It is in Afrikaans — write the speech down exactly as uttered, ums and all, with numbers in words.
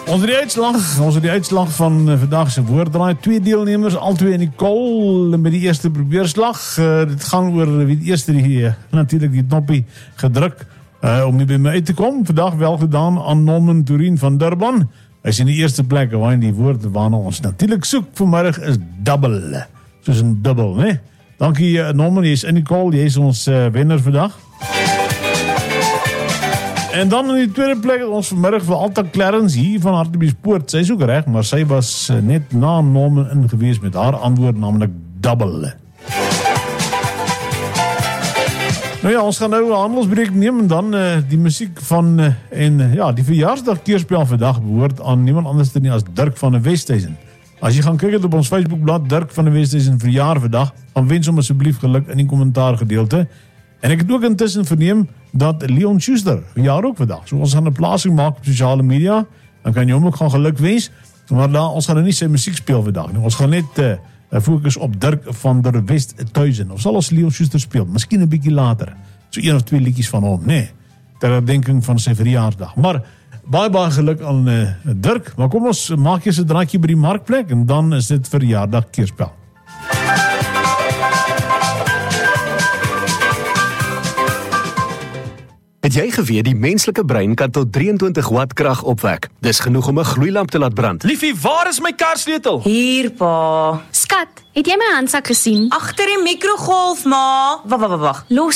Ons het die uitslag, ons het die uitslag van uh, vandag se woorddraai. Twee deelnemers, albei Nicole met die eerste probeerslag. Uh, dit gaan oor wie die eerste die uh, natuurlik die knoppie gedruk uh, om nie by my uit te kom. Vandag wel gedaan aan Norman Turin van Durban. Hy is in die eerste plek waar die woord waarna ons natuurlik soek vanmiddag is double. Soos een dubbel, né? Dankie uh, Norman, jy is in Nicole, jy is ons uh, wenner vandag. En dan in die tweede plek ons vanmiddag vir Alta Clarence hier van Hartbeespoort. Sy is ook reg, maar sy was net na Norman ingewees met haar antwoord, naamlik double. Nou ja, ons gaan nou 'n handelsbreek neem en dan uh, die musiek van uh, en uh, ja, die verjaarsdag keerspel vandag behoort aan niemand anders nie as Dirk van der Westhuizen. As jy gaan kyk op ons Facebookblad Dirk van der Westhuizen verjaar vandag, dan wens hom asseblief geluk in die kommentaar gedeelte. En ek het ook intussen verneem dat Leon Schuster verjaar ook vandag. So ons gaan 'n plasing maak op sosiale media, dan kan jy hom ook gaan geluk wens. Maar daar, ons gaan nou nie sy musiek speel vandag nie. Ons gaan net uh, fokus op Dirk van der Westhuizen. Of sal ons Leon Schuster speel? Miskien 'n bietjie later. So een of twee liedjies van hom, nee. Ter herdenking van sy verjaarsdag. Maar baie baie geluk aan uh, Dirk. Maar kom ons maak eers 'n draadjie by die markplek en dan is dit verjaardag keerspel. Het jy geweet die menslike brein kan tot drieëntwintig watt krag opwek? Dis genoeg om 'n gloeilamp te laat brand. Liefie, waar is my karsleutel? Hier, pa. Skat, het jy my handsak gesien? Agter die mikrogolf, ma. Wag, wag, wag. Los